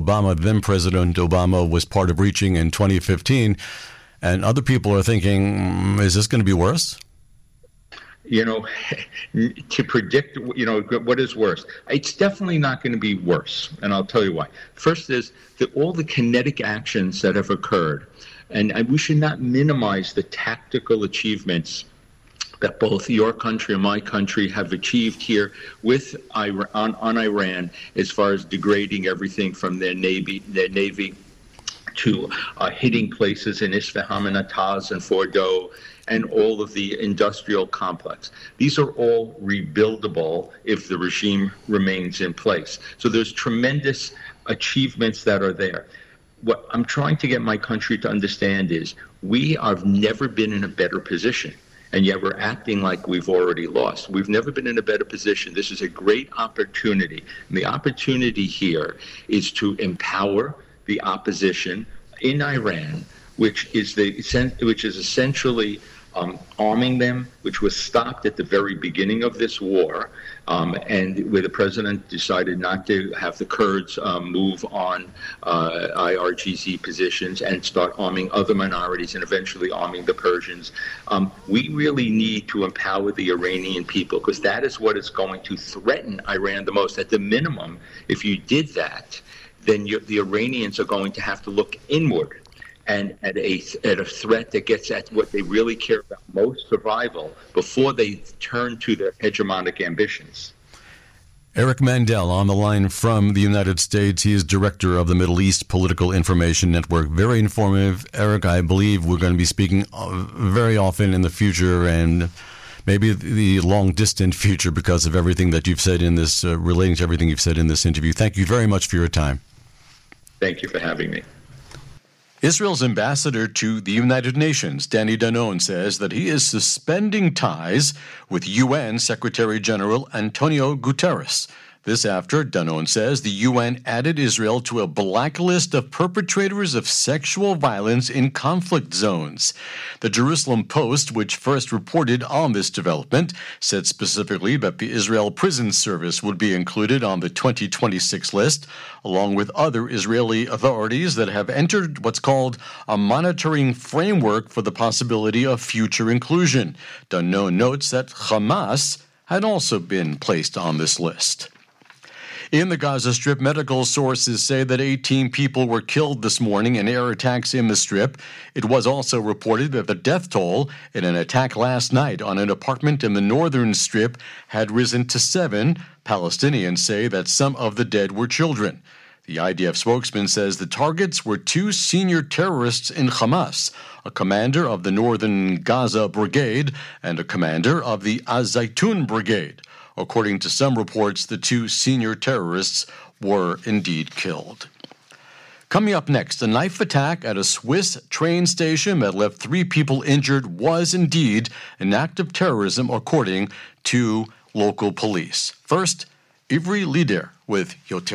Obama, then President Obama, was part of reaching in 2015. And other people are thinking, is this going to be worse? To predict, what is worse, it's definitely not going to be worse. And I'll tell you why. First is that all the kinetic actions that have occurred, and we should not minimize the tactical achievements that both your country and my country have achieved here with on Iran, as far as degrading everything from their navy to hitting places in Isfahan and Natanz and Fordow and all of the industrial complex. These are all rebuildable if the regime remains in place. So there's tremendous achievements that are there. What I'm trying to get my country to understand is we have never been in a better position. And yet we're acting like we've already lost. We've never been in a better position. This is a great opportunity. And the opportunity here is to empower the opposition in Iran, which is essentially arming them, which was stopped at the very beginning of this war, and where the president decided not to have the Kurds move on IRGC positions and start arming other minorities and eventually arming the Persians. We really need to empower the Iranian people, because that is what is going to threaten Iran the most. At the minimum, if you did that, then the Iranians are going to have to look inward and at a threat that gets at what they really care about most, survival, before they turn to their hegemonic ambitions. Eric Mandel on the line from the United States. He is director of the Middle East Political Information Network. Very informative. Eric, I believe we're going to be speaking very often in the future, and maybe the long-distant future, because of everything that you've said in this, relating to everything you've said in this interview. Thank you very much for your time. Thank you for having me. Israel's ambassador to the United Nations, Danny Danon, says that he is suspending ties with UN Secretary General Antonio Guterres. This after, Danon says, the UN added Israel to a blacklist of perpetrators of sexual violence in conflict zones. The Jerusalem Post, which first reported on this development, said specifically that the Israel Prison Service would be included on the 2026 list, along with other Israeli authorities that have entered what's called a monitoring framework for the possibility of future inclusion. Danon notes that Hamas had also been placed on this list. In the Gaza Strip, medical sources say that 18 people were killed this morning in air attacks in the Strip. It was also reported that the death toll in an attack last night on an apartment in the northern Strip had risen to 7. Palestinians say that some of the dead were children. The IDF spokesman says the targets were 2 senior terrorists in Hamas, a commander of the Northern Gaza Brigade and a commander of the Az-Zaitun Brigade. According to some reports, the 2 senior terrorists were indeed killed. Coming up next, a knife attack at a Swiss train station that left 3 people injured was indeed an act of terrorism, according to local police. First, Ivry Lider with Yoter.